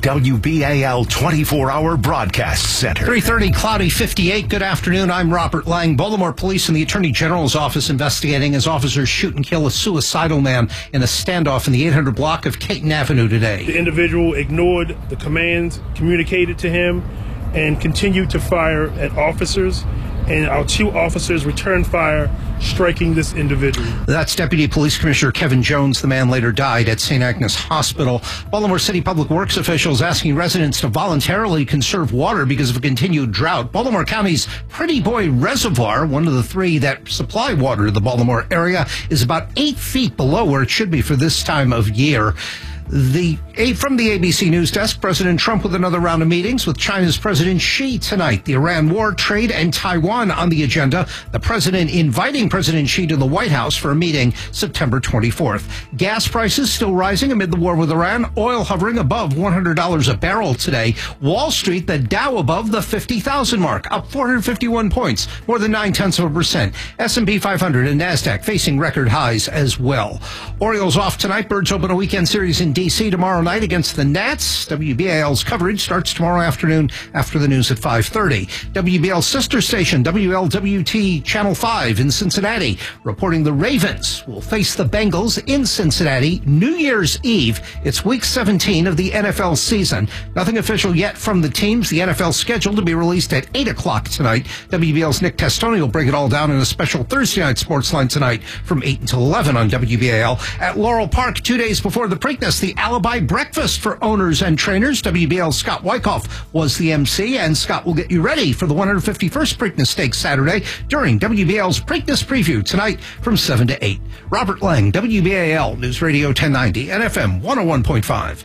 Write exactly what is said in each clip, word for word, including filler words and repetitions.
W B A L twenty-four hour Broadcast Center. three thirty, cloudy, fifty-eight. Good afternoon. I'm Robert Lang. Baltimore Police and the Attorney General's office investigating as officers shoot and kill a suicidal man in a standoff in the eight hundred block of Caton Avenue today. The individual ignored the commands communicated to him and continued to fire at officers, and our two officers returned fire, striking this individual. That's Deputy Police Commissioner Kevin Jones. The man later died at Saint Agnes Hospital. Baltimore City Public Works officials asking residents to voluntarily conserve water because of a continued drought. Baltimore County's Pretty Boy Reservoir, one of the three that supply water to the Baltimore area, is about eight feet below where it should be for this time of year. The From the A B C News Desk, President Trump with another round of meetings with China's President Xi tonight. The Iran war, trade, and Taiwan on the agenda. The president inviting President Xi to the White House for a meeting September twenty-fourth. Gas prices still rising amid the war with Iran. Oil hovering above one hundred dollars a barrel today. Wall Street, the Dow above the fifty thousand mark, up four hundred fifty-one points, more than nine-tenths of a percent. S and P five hundred and NASDAQ facing record highs as well. Orioles off tonight. Birds open a weekend series in D C tomorrow night against the Nats. W B A L's coverage starts tomorrow afternoon after the news at five thirty. W B L's sister station, W L W T Channel five in Cincinnati, reporting the Ravens will face the Bengals in Cincinnati New Year's Eve. It's week seventeen of the N F L season. Nothing official yet from the teams. The N F L scheduled to be released at eight o'clock tonight. W B L's Nick Testoni will break it all down in a special Thursday night sports line tonight from eight until eleven on W B A L. At Laurel Park, two days before the Preakness, the Alibi Breakfast for owners and trainers. W B L's Scott Wyckoff was the M C, and Scott will get you ready for the one hundred fifty-first Preakness Stakes Saturday during W B L's Preakness Preview tonight from seven to eight. Robert Lang, W B A L News Radio ten ninety and F M one oh one point five.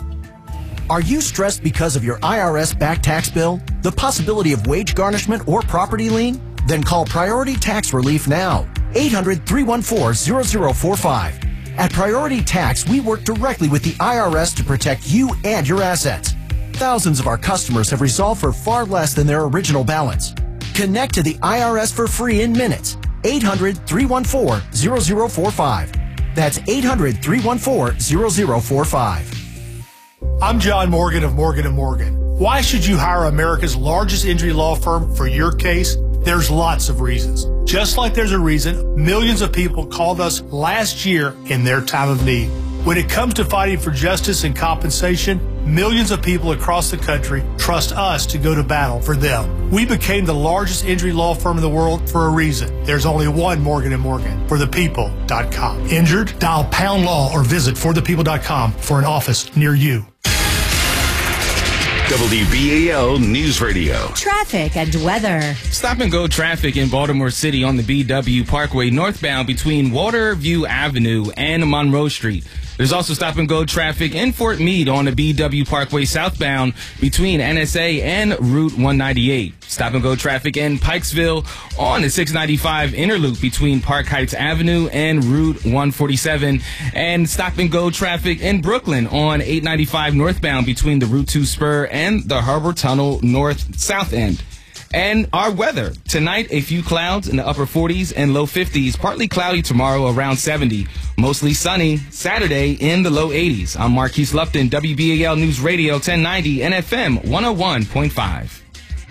Are you stressed because of your I R S back tax bill, the possibility of wage garnishment or property lien? Then call Priority Tax Relief now. eight hundred, three one four, zero zero four five. At Priority Tax, we work directly with the I R S to protect you and your assets. Thousands of our customers have resolved for far less than their original balance. Connect to the I R S for free in minutes. eight hundred, three one four, zero zero four five. That's eight hundred, three one four, zero zero four five. I'm John Morgan of Morgan and Morgan. Why should you hire America's largest injury law firm for your case? There's lots of reasons. Just like there's a reason millions of people called us last year in their time of need. When it comes to fighting for justice and compensation, millions of people across the country trust us to go to battle for them. We became the largest injury law firm in the world for a reason. There's only one Morgan and Morgan, for the people dot com. Injured? Dial pound law or visit for the people dot com for an office near you. W B A L News Radio. Traffic and weather. Stop and go traffic in Baltimore City on the B W Parkway northbound between Waterview Avenue and Monroe Street. There's also stop and go traffic in Fort Meade on the B W Parkway southbound between N S A and Route one ninety-eight. Stop and go traffic in Pikesville on the six ninety-five inner loop between Park Heights Avenue and Route one forty-seven. And stop and go traffic in Brooklyn on eight ninety-five northbound between the Route two spur and the Harbor Tunnel north-south end. And our weather. Tonight, a few clouds in the upper forties and low fifties. Partly cloudy tomorrow, around seventy. Mostly sunny Saturday in the low eighties. I'm Marquise Lupton, W B A L News Radio ten ninety and F M one oh one point five.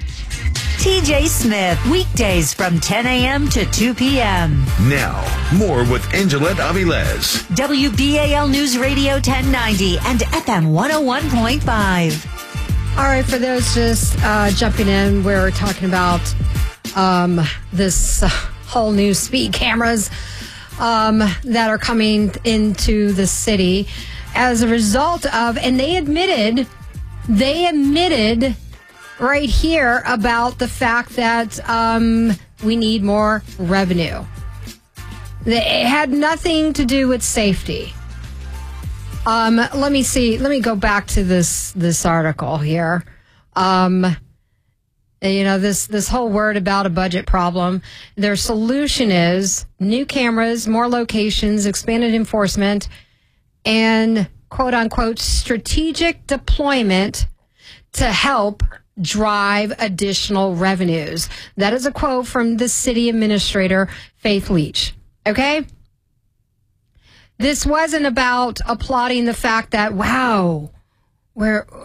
T J Smith, weekdays from ten a.m. to two p.m. Now, more with Angelette Avilez. W B A L News Radio ten ninety and F M one oh one point five. All right, for those just uh, jumping in, we're talking about um, this uh, whole new speed cameras um, that are coming into the city as a result of, and they admitted, they admitted right here about the fact that um, we need more revenue. It had nothing to do with safety. Um, let me see. Let me go back to this this article here. Um, you know, this this whole word about a budget problem. Their solution is new cameras, more locations, expanded enforcement, and quote unquote strategic deployment to help drive additional revenues. That is a quote from the city administrator, Faith Leach. Okay? This wasn't about applauding the fact that, wow, we're